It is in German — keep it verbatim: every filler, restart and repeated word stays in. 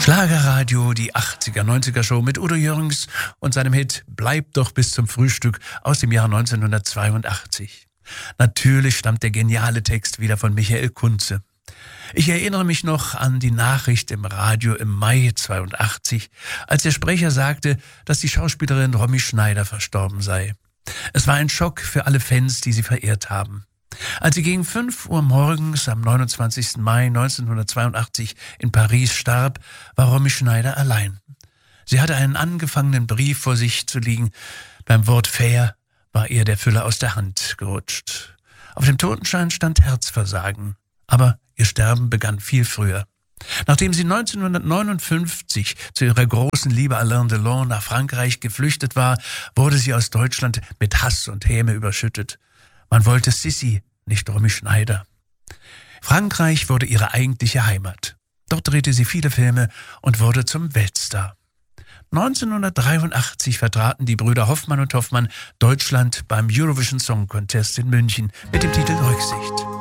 Schlagerradio, die achtziger, neunziger Show mit Udo Jürgens und seinem Hit Bleib doch bis zum Frühstück aus dem Jahr neunzehnhundertzweiundachtzig. Natürlich stammt der geniale Text wieder von Michael Kunze. Ich erinnere mich noch an die Nachricht im Radio im Mai zweiundachtzig, als der Sprecher sagte, dass die Schauspielerin Romy Schneider verstorben sei. Es war ein Schock für alle Fans, die sie verehrt haben. Als sie gegen fünf Uhr morgens am neunundzwanzigsten Mai neunzehnhundertzweiundachtzig in Paris starb, war Romy Schneider allein. Sie hatte einen angefangenen Brief vor sich zu liegen. Beim Wort fair war ihr der Füller aus der Hand gerutscht. Auf dem Totenschein stand Herzversagen, aber ihr Sterben begann viel früher. Nachdem sie neunzehnhundertneunundfünfzig zu ihrer großen Liebe Alain Delon nach Frankreich geflüchtet war, wurde sie aus Deutschland mit Hass und Häme überschüttet. Man wollte Sissi, nicht Romy Schneider. Frankreich wurde ihre eigentliche Heimat. Dort drehte sie viele Filme und wurde zum Weltstar. neunzehnhundertdreiundachtzig vertraten die Brüder Hoffmann und Hoffmann Deutschland beim Eurovision Song Contest in München mit dem Titel Rücksicht.